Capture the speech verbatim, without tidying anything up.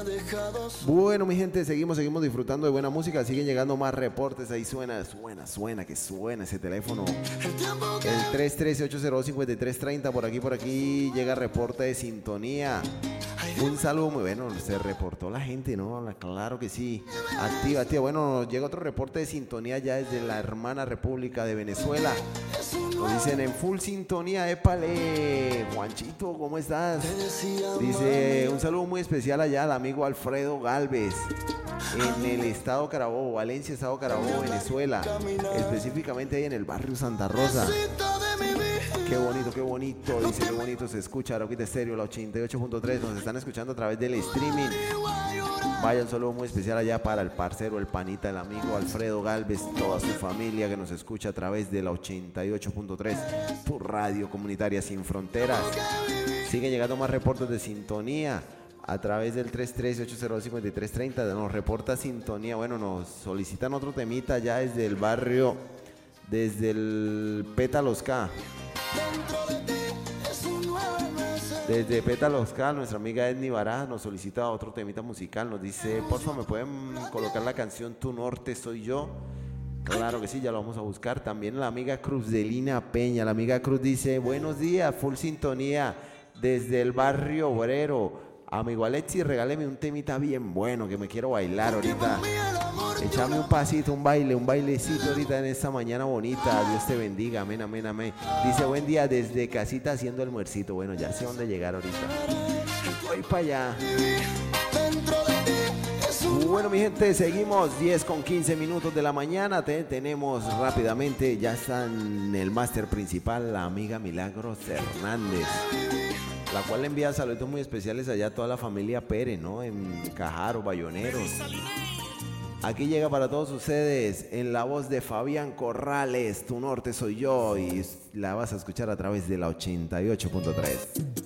Bueno, mi gente, seguimos, seguimos disfrutando de buena música. Siguen llegando más reportes. Ahí suena, suena, suena, que suena ese teléfono. El tres uno tres, ocho cero dos, cinco tres tres cero. Por aquí, por aquí llega reporte de sintonía. Un saludo muy bueno. Se reportó la gente, ¿no? Claro que sí. Activa, activa. Bueno, llega otro reporte de sintonía ya desde la hermana República de Venezuela. Nos dicen en full sintonía, épale, Juanchito, ¿cómo estás? Dice, un saludo muy especial allá al amigo Alfredo Galvez, en el estado Carabobo, Valencia, estado Carabobo, Venezuela, específicamente ahí en el barrio Santa Rosa. Qué bonito, qué bonito, dice, qué bonito se escucha Arauquita Estéreo, la ochenta y ocho punto tres, nos están escuchando a través del streaming. Vaya, un saludo muy especial allá para el parcero, el panita, el amigo Alfredo Galvez, toda su familia que nos escucha a través de la ochenta y ocho punto tres, tu radio comunitaria sin fronteras. Siguen llegando más reportes de sintonía a través del tres tres, ocho cero dos, cinco tres tres cero. Nos reporta sintonía, bueno, nos solicitan otro temita ya desde el barrio, desde el Pétalos K. Desde Pétalos K, nuestra amiga Edni Barajas nos solicita otro temita musical. Nos dice, porfa, ¿me pueden colocar la canción Tu Norte Soy Yo? Claro que sí, ya lo vamos a buscar. También la amiga Cruz de Lina Peña. La amiga Cruz dice, buenos días, full sintonía desde el barrio obrero. Amigo Alexi, regáleme un temita bien bueno que me quiero bailar ahorita. Échame un pasito, un baile, un bailecito ahorita en esta mañana bonita. Dios te bendiga, amén, amén, amén. Dice, buen día desde casita haciendo almuercito. Bueno, ya sé dónde llegar ahorita. Voy para allá. Bueno, mi gente, seguimos diez con quince minutos de la mañana. Te, tenemos rápidamente, ya está en el máster principal la amiga Milagros Hernández, la cual le envía saludos muy especiales allá a toda la familia Pérez, ¿no? En Cajaro, Bayoneros. Aquí llega para todos ustedes en la voz de Fabián Corrales, Tu Norte Soy Yo, y la vas a escuchar a través de la ochenta y ocho punto tres.